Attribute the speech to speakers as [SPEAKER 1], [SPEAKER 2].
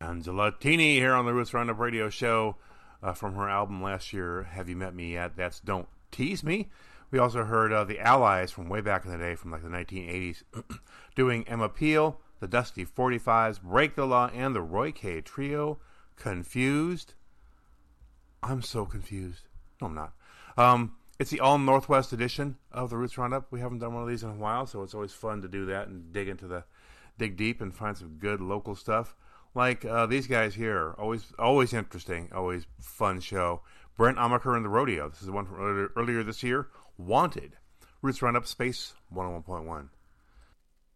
[SPEAKER 1] Angela Tini here on the Roots Roundup radio show from her album last year, Have You Met Me Yet? That's Don't Tease Me. We also heard the Allies from way back in the day, from like the 1980s, doing Emma Peel, the Dusty 45s, Break the Law, and the Roy K Trio, Confused. I'm so confused. No, I'm not. It's the All Northwest edition of the Roots Roundup. We haven't done one of these in a while, so it's always fun to do that and dig deep and find some good local stuff. Like these guys here, always interesting, always fun show. Brent Amaker and the Rodeo. This is the one from earlier this year. Wanted. Roots Roundup Space 101.1.